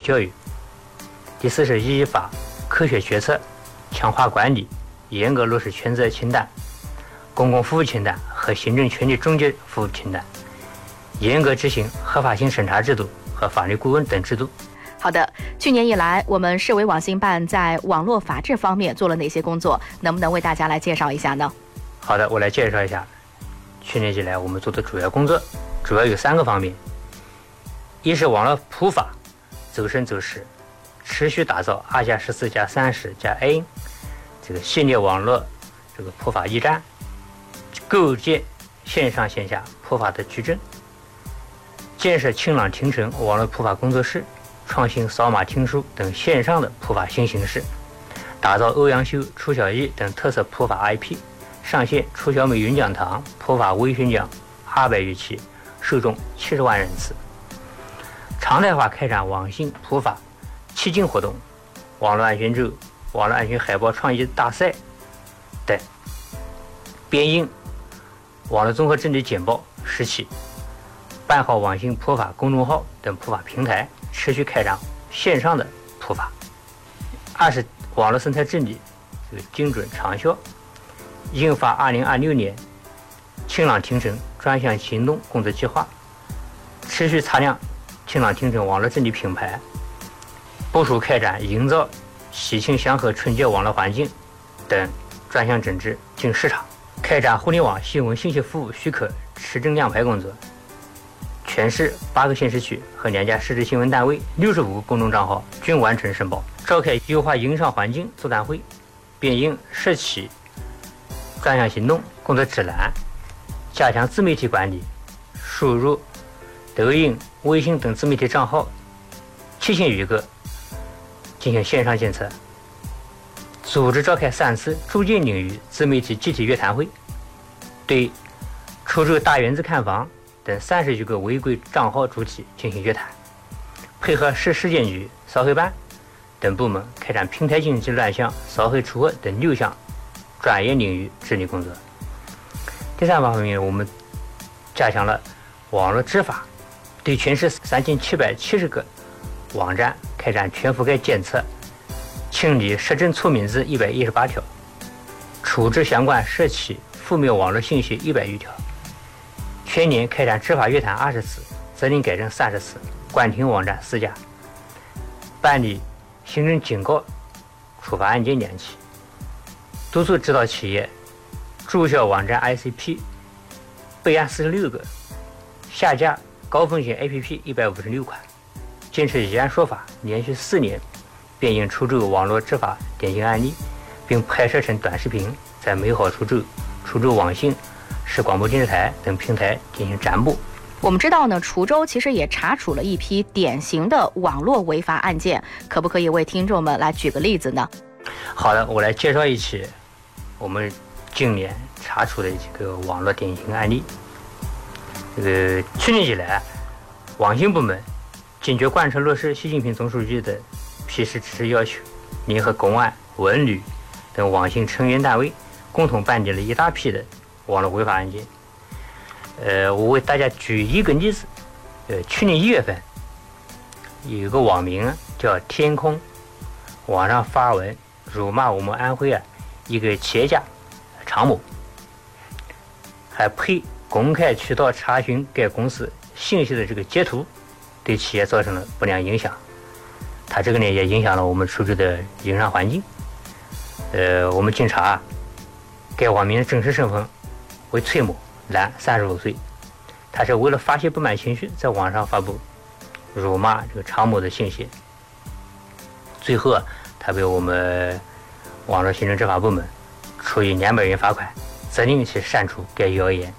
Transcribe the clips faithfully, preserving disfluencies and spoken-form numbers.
教育。第四是依法科学决策，强化管理，严格落实权责清单、公共服务清单和行政权力终结服务清单，严格执行合法性审查制度和法律顾问等制度。 好的，去年以来，我们市委网信办在网络法治方面做了哪些工作？能不能为大家来介绍一下呢？ 好的，我来介绍一下去年以来我们做的主要工作，主要有三个方面。一是网络普法，走深走实，持续打造二加十四加三十加 A 这个系列网络这个普法驿站，构建线上线下普法的矩阵，建设清朗庭城网络普法工作室，创新扫码听书等线上的普法新形式，打造欧阳修、楚小艺等特色普法 I P， 上线楚小美云讲堂普法微宣讲二百余期，受众七十万人次。常态化开展网信普法七进活动、网络安全周、网络安全海报创意大赛等，编印网络综合治理简报十期，办好网信普法公众号等普法平台，持续开展线上的普法。二是网络生态治理这个精准长效，印发二零二六年清朗庭城专项行动工作计划，持续擦亮清朗庭城网络治理品牌，部署开展营造喜庆祥和纯洁网络环境等专项整治进市场，开展互联网新闻信息服务许可持证亮牌工作。全市八个县市区和两家市直新闻单位六十五个公众账号均完成申报，召开优化营商环境座谈会，编印社企专项行动工作指南，加强自媒体管理，输入抖音、微信等自媒体账号七千余个进行线上检测，组织召开三次住建领域自媒体集体约谈会，对出售大园子看房等三十余个违规账号主体进行约谈，配合市市监局、扫黑办等部门开展平台经济乱象、扫黑除恶等六项专业领域治理工作。第三方面，我们加强了网络执法，对全市三千七百七十个网站开展全覆盖检测，清理失真错名字一百一十八条，处置相关涉企负面网络信息一百余条，全年开展执法约谈二十次，责令改正三十次，关停网站四家，办理行政警告处罚案件两起，督促指导企业注销网站 I C P 备案四十六个，下架高风险 A P P 一百五十六款，坚持以案说法，连续四年编印出售网络执法典型案例，并拍摄成短视频，在美好出售、出售网信、市广播电视台等平台进行展播。 我们知道呢，滁州其实也查处了一批典型的网络违法案件，可不可以为听众们来举个例子呢？ 好的，我来介绍一起我们近年查处的几个网络典型案例。这个去年以来，网信部门坚决贯彻落实习近平总书记的批示指示要求，联合公安、文旅等网信成员单位，共同办理了一大批的网络违法案件。呃，我为大家举一个例子。呃，去年一月份，有一个网名叫天空，网上发文辱骂我们安徽啊一个企业家常某，还配公开渠道查询该公司信息的这个截图，对企业造成了不良影响。他这个呢也影响了我们滁州的营商环境。呃，我们经查，该网民的真实身份为崔某，男，三十五岁。他是为了发泄不满情绪，在网上发布辱骂这个常某的信息。最后啊，他被我们网络行政执法部门处以两百元罚款，责令其删除该谣言。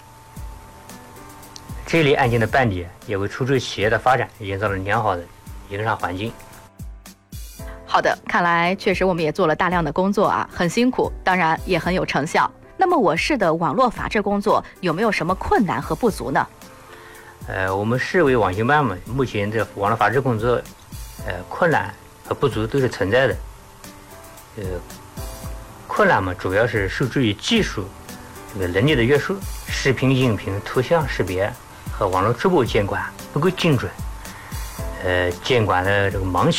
这类案件的办理也为滁州企业的发展营造了良好的营商环境。 好的，看来确实我们也做了大量的工作啊，很辛苦，当然也很有成效。那么我市的网络法治工作有没有什么困难和不足呢？ 呃，我们市委网信办嘛，目前这网络法治工作，呃，困难和不足都是存在的。呃，困难嘛，主要是受制于技术这个能力的约束，视频、音频、图像识别和网络直播监管不够精准，呃，监管的这个盲区